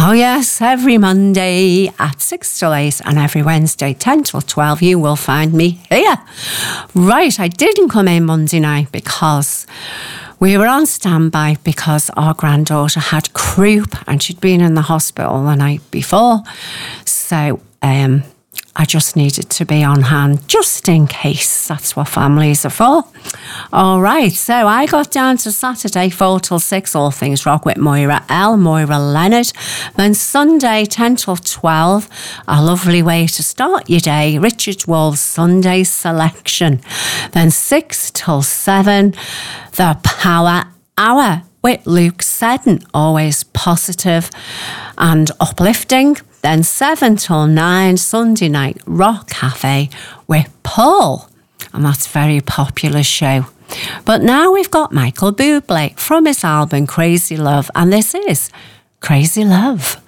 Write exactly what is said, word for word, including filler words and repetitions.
Oh yes, every Monday at six till eight and every Wednesday ten till twelve you will find me here. Right, I didn't come in Monday night because we were on standby because our granddaughter had croup and she'd been in the hospital the night before. So um, I just needed to be on hand just in case. That's what families are for. All right, so I got down to Saturday four till six, all things rock with Moira L, Moira Leonard. Then Sunday ten till twelve, a lovely way to start your day, Richard Wolf's Sunday Selection. Then six till seven, the Power Hour with Luke Seddon, always positive and uplifting. Then seven till nine, Sunday night Rock Cafe with Paul. And that's a very popular show. But now we've got Michael Bublé from his album Crazy Love. And this is Crazy Love.